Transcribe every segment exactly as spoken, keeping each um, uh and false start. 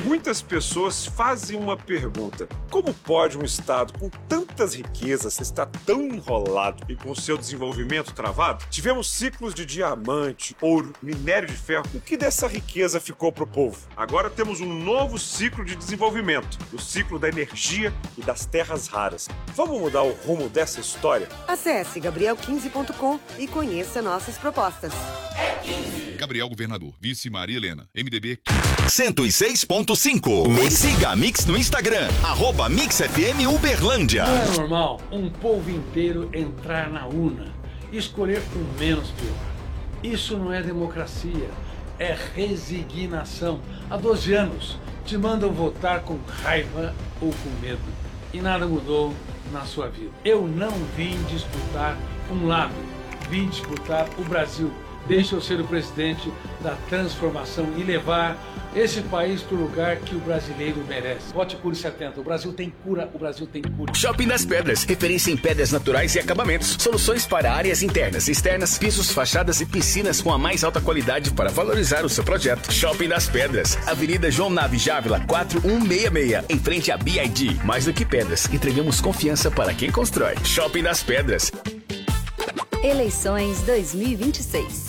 Muitas pessoas fazem uma pergunta: como pode um estado com tantas riquezas estar tão enrolado e com seu desenvolvimento travado? Tivemos ciclos de diamante, ouro, minério de ferro. O que dessa riqueza ficou pro povo? Agora temos um novo ciclo de desenvolvimento, o ciclo da energia e das terras raras. Vamos mudar o rumo dessa história? Acesse gabriel quinze ponto com e conheça nossas propostas. É quinze. Gabriel Governador, vice Maria Helena, M D B cento e seis ponto cinco. Siga a Mix no Instagram, arroba Mix F M Uberlândia. Não é normal um povo inteiro entrar na urna e escolher o menos pior. Isso não é democracia, é resignação. Há doze anos te mandam votar com raiva ou com medo e nada mudou na sua vida. Eu não vim disputar um lado, vim disputar o Brasil. Deixa eu ser o presidente da transformação e levar esse país para o lugar que o brasileiro merece. Vote Cure setenta. O Brasil tem cura, o Brasil tem cura. Shopping das Pedras. Referência em pedras naturais e acabamentos. Soluções para áreas internas, externas, pisos, fachadas e piscinas com a mais alta qualidade para valorizar o seu projeto. Shopping das Pedras. Avenida João Naves Jávila, quatro um seis seis. Em frente à B I D. Mais do que pedras, entregamos confiança para quem constrói. Shopping das Pedras. Eleições dois mil e vinte e seis.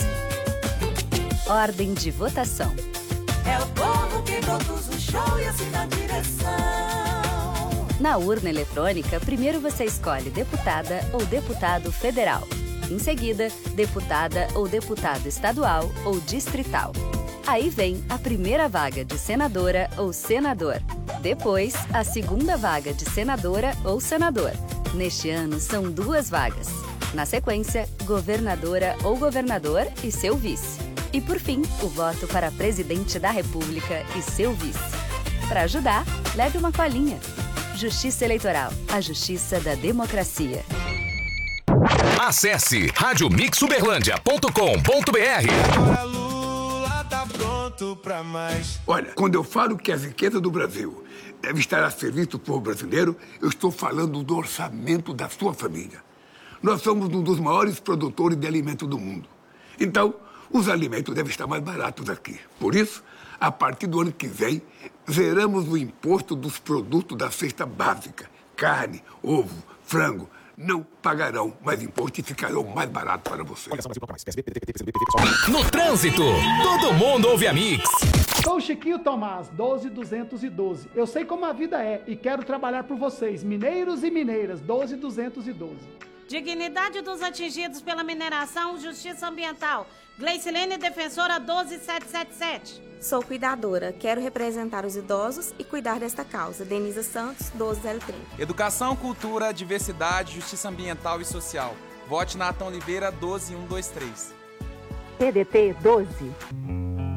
Ordem de votação. É o povo que produz o show e assim dá direção. Na urna eletrônica, primeiro você escolhe deputada ou deputado federal. Em seguida, deputada ou deputado estadual ou distrital. Aí vem a primeira vaga de senadora ou senador. Depois, a segunda vaga de senadora ou senador. Neste ano, são duas vagas. Na sequência, governadora ou governador e seu vice. E por fim, o voto para presidente da República e seu vice. Para ajudar, leve uma colinha. Justiça Eleitoral, a justiça da democracia. Acesse rádio mix uberlândia ponto com ponto b r. Agora Lula tá pronto pra mais. Olha, quando eu falo que a riqueza do Brasil deve estar a serviço do povo brasileiro, eu estou falando do orçamento da sua família. Nós somos um dos maiores produtores de alimento do mundo. Então, os alimentos devem estar mais baratos aqui. Por isso, a partir do ano que vem, zeramos o imposto dos produtos da cesta básica. Carne, ovo, frango. Não pagarão mais imposto e ficarão mais baratos para você. No trânsito, todo mundo ouve a Mix. Sou o Chiquinho Tomás, doze duzentos e doze. Eu sei como a vida é e quero trabalhar por vocês, mineiros e mineiras, doze duzentos e doze. Dignidade dos atingidos pela mineração, justiça ambiental. Gleicilene, defensora doze sete sete sete. Sou cuidadora, quero representar os idosos e cuidar desta causa. Denisa Santos, doze zero trinta. Educação, cultura, diversidade, justiça ambiental e social. Vote Nathan Oliveira, doze um dois três. P D T doze.